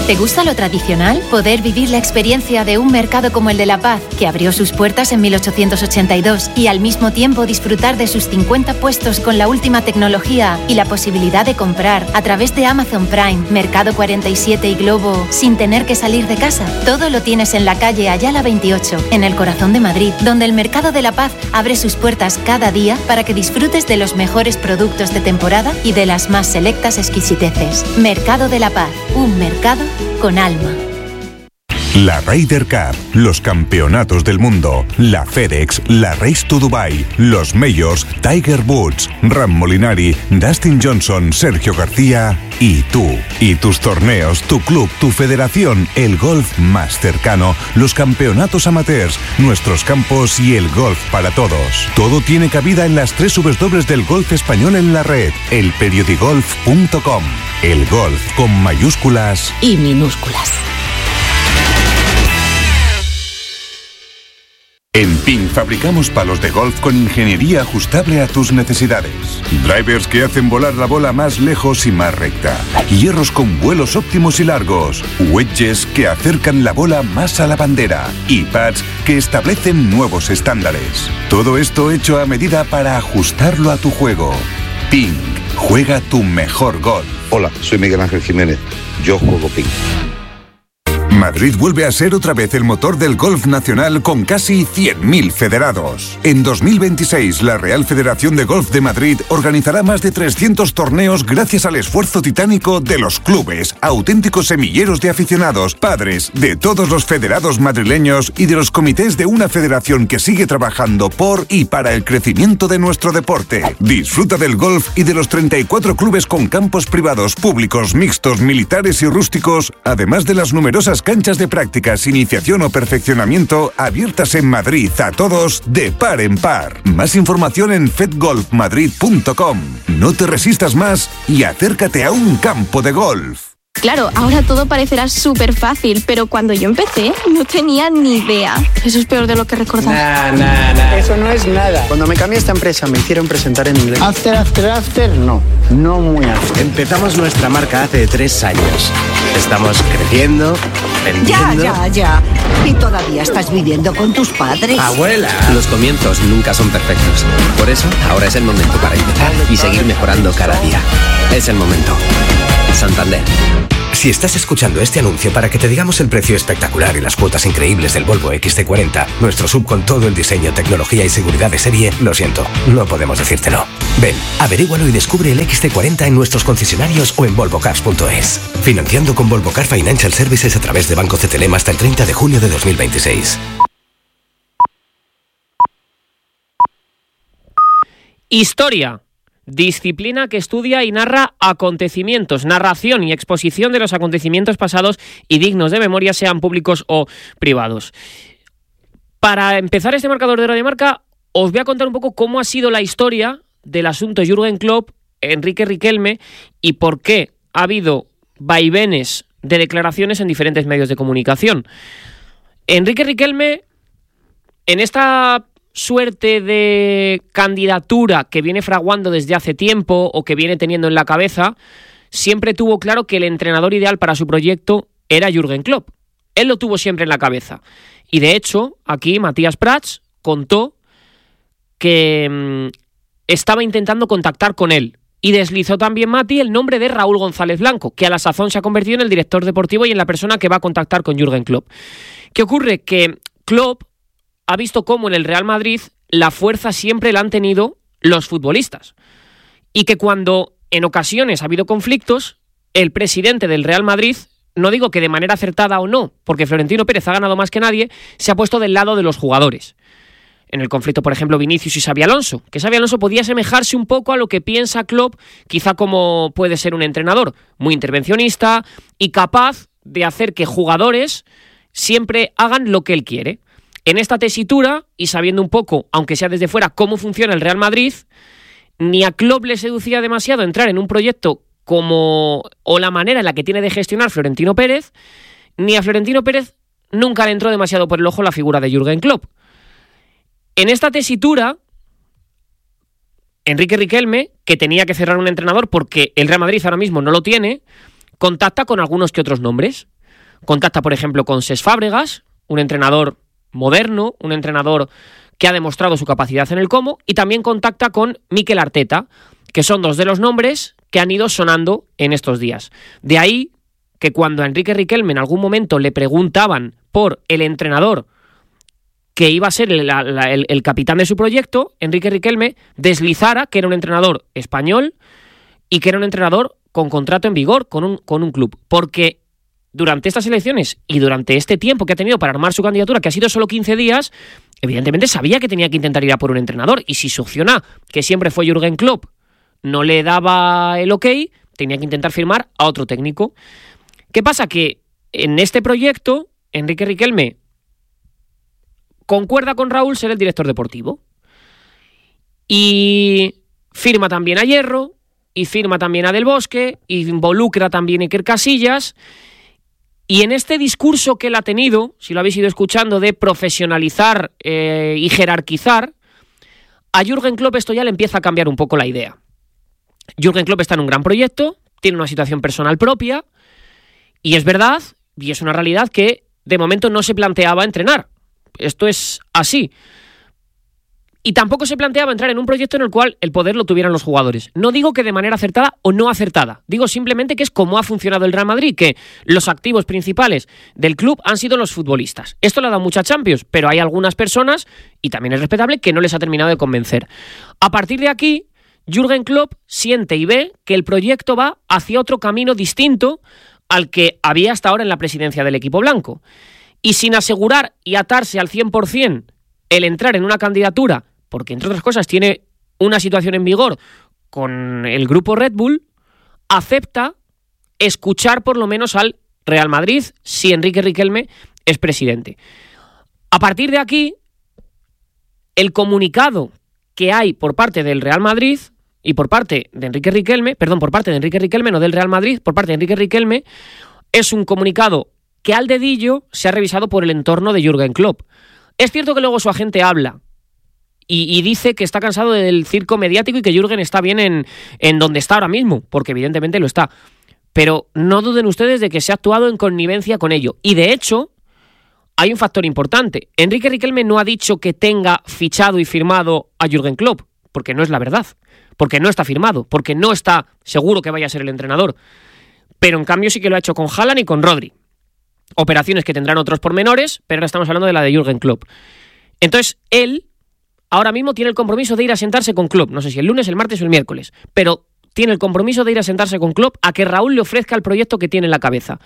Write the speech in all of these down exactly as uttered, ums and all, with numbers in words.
¿Te gusta lo tradicional? Poder vivir la experiencia de un mercado como el de La Paz, que abrió sus puertas en mil ochocientos ochenta y dos, y al mismo tiempo disfrutar de sus cincuenta puestos con la última tecnología y la posibilidad de comprar a través de Amazon Prime, Mercado cuarenta y siete y Globo sin tener que salir de casa. Todo lo tienes en la calle Ayala veintiocho, en el corazón de Madrid, donde el Mercado de La Paz abre sus puertas cada día para que disfrutes de los mejores productos de temporada y de las más selectas exquisiteces. Mercado de La Paz, un mercado con alma. La Ryder Cup, los campeonatos del mundo, la FedEx, la Race to Dubai, los Majors, Tiger Woods, Ram Molinari, Dustin Johnson, Sergio García y tú. Y tus torneos, tu club, tu federación, el golf más cercano, los campeonatos amateurs, nuestros campos y el golf para todos. Todo tiene cabida en las tres W del golf español en la red, el periodigolf punto com. El golf con mayúsculas y minúsculas. En Ping fabricamos palos de golf con ingeniería ajustable a tus necesidades. Drivers que hacen volar la bola más lejos y más recta. Hierros con vuelos óptimos y largos. Wedges que acercan la bola más a la bandera. Y pads que establecen nuevos estándares. Todo esto hecho a medida para ajustarlo a tu juego. Ping. Juega tu mejor golf. Hola, soy Miguel Ángel Jiménez. Yo juego Ping. Madrid vuelve a ser otra vez el motor del golf nacional con casi cien mil federados. En dos mil veintiséis, la Real Federación de Golf de Madrid organizará más de trescientos torneos gracias al esfuerzo titánico de los clubes, auténticos semilleros de aficionados, padres, de todos los federados madrileños y de los comités de una federación que sigue trabajando por y para el crecimiento de nuestro deporte. Disfruta del golf y de los treinta y cuatro clubes con campos privados, públicos, mixtos, militares y rústicos, además de las numerosas canchas de prácticas, iniciación o perfeccionamiento abiertas en Madrid a todos de par en par. Más información en fed golf madrid punto com. No te resistas más y acércate a un campo de golf. Claro, ahora todo parecerá súper fácil, pero cuando yo empecé no tenía ni idea. Eso es peor de lo que recordaba. Nah, nah, nah. Eso no es nada. Cuando me cambié a esta empresa me hicieron presentar en inglés. After, after, after, no. No muy after. Empezamos nuestra marca hace tres años. Estamos creciendo, vendiendo... Ya, ya, ya. ¿Y todavía estás viviendo con tus padres? ¡Abuela! Los comienzos nunca son perfectos. Por eso, ahora es el momento para empezar y seguir mejorando cada día. Es el momento. Santander. Si estás escuchando este anuncio para que te digamos el precio espectacular y las cuotas increíbles del Volvo equis ce cuarenta, nuestro sub con todo el diseño, tecnología y seguridad de serie, lo siento, no podemos decírtelo. Ven, averígualo y descubre el equis ce cuarenta en nuestros concesionarios o en volvo cars punto es. Financiando con Volvo Car Financial Services a través de Banco C T L M hasta el treinta de junio de dos mil veintiséis. Historia. Disciplina que estudia y narra acontecimientos, narración y exposición de los acontecimientos pasados y dignos de memoria, sean públicos o privados. Para empezar este marcador de Radio Marca, os voy a contar un poco cómo ha sido la historia del asunto Jürgen Klopp, Enrique Riquelme y por qué ha habido vaivenes de declaraciones en diferentes medios de comunicación. Enrique Riquelme, en esta suerte de candidatura que viene fraguando desde hace tiempo o que viene teniendo en la cabeza, siempre tuvo claro que el entrenador ideal para su proyecto era Jürgen Klopp. Él lo tuvo siempre en la cabeza. Y de hecho, aquí Matías Prats contó que mmm, estaba intentando contactar con él. Y deslizó también Mati el nombre de Raúl González Blanco, que a la sazón se ha convertido en el director deportivo y en la persona que va a contactar con Jürgen Klopp. ¿Qué ocurre? Que Klopp ha visto cómo en el Real Madrid la fuerza siempre la han tenido los futbolistas. Y que cuando en ocasiones ha habido conflictos, el presidente del Real Madrid, no digo que de manera acertada o no, porque Florentino Pérez ha ganado más que nadie, se ha puesto del lado de los jugadores. En el conflicto, por ejemplo, Vinicius y Xabi Alonso, que Xabi Alonso podía asemejarse un poco a lo que piensa Klopp, quizá como puede ser un entrenador, muy intervencionista y capaz de hacer que jugadores siempre hagan lo que él quiere. En esta tesitura, y sabiendo un poco, aunque sea desde fuera, cómo funciona el Real Madrid, ni a Klopp le seducía demasiado entrar en un proyecto como o la manera en la que tiene de gestionar Florentino Pérez, ni a Florentino Pérez nunca le entró demasiado por el ojo la figura de Jürgen Klopp. En esta tesitura, Enrique Riquelme, que tenía que cerrar un entrenador porque el Real Madrid ahora mismo no lo tiene, contacta con algunos que otros nombres. Contacta, por ejemplo, con Cesc Fàbregas, un entrenador moderno, un entrenador que ha demostrado su capacidad en el cómo, y también contacta con Mikel Arteta, que son dos de los nombres que han ido sonando en estos días. De ahí que cuando a Enrique Riquelme en algún momento le preguntaban por el entrenador que iba a ser el, la, el, el capitán de su proyecto, Enrique Riquelme deslizara que era un entrenador español y que era un entrenador con contrato en vigor con un, con un club. Porque durante estas elecciones y durante este tiempo que ha tenido para armar su candidatura, que ha sido solo quince días, evidentemente sabía que tenía que intentar ir a por un entrenador. Y si su opción A, que siempre fue Jürgen Klopp, no le daba el ok, tenía que intentar firmar a otro técnico. ¿Qué pasa? Que en este proyecto, Enrique Riquelme concuerda con Raúl ser el director deportivo. Y firma también a Hierro, y firma también a Del Bosque, y involucra también a Iker Casillas. Y en este discurso que él ha tenido, si lo habéis ido escuchando, de profesionalizar eh, y jerarquizar, a Jürgen Klopp esto ya le empieza a cambiar un poco la idea. Jürgen Klopp está en un gran proyecto, tiene una situación personal propia, y es verdad, y es una realidad, que de momento no se planteaba entrenar. Esto es así. Y tampoco se planteaba entrar en un proyecto en el cual el poder lo tuvieran los jugadores. No digo que de manera acertada o no acertada. Digo simplemente que es como ha funcionado el Real Madrid, que los activos principales del club han sido los futbolistas. Esto le ha dado mucha Champions, pero hay algunas personas, y también es respetable, que no les ha terminado de convencer. A partir de aquí, Jürgen Klopp siente y ve que el proyecto va hacia otro camino distinto al que había hasta ahora en la presidencia del equipo blanco. Y sin asegurar y atarse al cien por ciento el entrar en una candidatura, porque entre otras cosas tiene una situación en vigor con el grupo Red Bull, acepta escuchar por lo menos al Real Madrid si Enrique Riquelme es presidente. A partir de aquí, el comunicado que hay por parte del Real Madrid y por parte de Enrique Riquelme, perdón, por parte de Enrique Riquelme, no del Real Madrid, por parte de Enrique Riquelme, es un comunicado que al dedillo se ha revisado por el entorno de Jürgen Klopp. Es cierto que luego su agente habla y, y dice que está cansado del circo mediático y que Jürgen está bien en, en donde está ahora mismo, porque evidentemente lo está. Pero no duden ustedes de que se ha actuado en connivencia con ello. Y de hecho, hay un factor importante. Enrique Riquelme no ha dicho que tenga fichado y firmado a Jürgen Klopp, porque no es la verdad, porque no está firmado, porque no está seguro que vaya a ser el entrenador. Pero en cambio sí que lo ha hecho con Haaland y con Rodri. Operaciones que tendrán otros pormenores, pero ahora estamos hablando de la de Jürgen Klopp. Entonces, él ahora mismo tiene el compromiso de ir a sentarse con Klopp. No sé si el lunes, el martes o el miércoles, pero tiene el compromiso de ir a sentarse con Klopp a que Raúl le ofrezca el proyecto que tiene en la cabeza.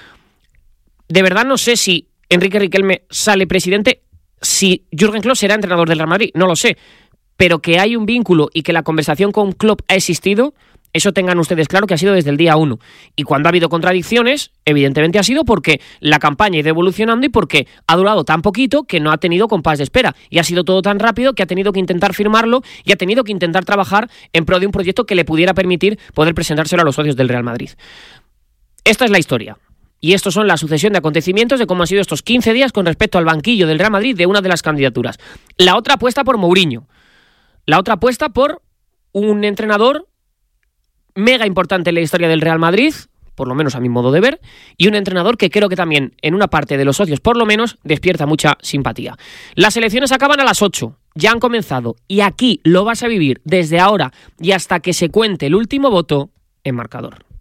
De verdad no sé si Enrique Riquelme sale presidente, si Jürgen Klopp será entrenador del Real Madrid, no lo sé. Pero que hay un vínculo y que la conversación con Klopp ha existido, eso tengan ustedes claro que ha sido desde el día uno. Y cuando ha habido contradicciones, evidentemente ha sido porque la campaña ha ido evolucionando y porque ha durado tan poquito que no ha tenido compás de espera. Y ha sido todo tan rápido que ha tenido que intentar firmarlo y ha tenido que intentar trabajar en pro de un proyecto que le pudiera permitir poder presentárselo a los socios del Real Madrid. Esta es la historia. Y estos son la sucesión de acontecimientos de cómo han sido estos quince días con respecto al banquillo del Real Madrid de una de las candidaturas. La otra apuesta por Mourinho. La otra apuesta por un entrenador mega importante en la historia del Real Madrid, por lo menos a mi modo de ver, y un entrenador que creo que también en una parte de los socios por lo menos despierta mucha simpatía. Las elecciones acaban a las ocho, ya han comenzado, y aquí lo vas a vivir desde ahora y hasta que se cuente el último voto en marcador.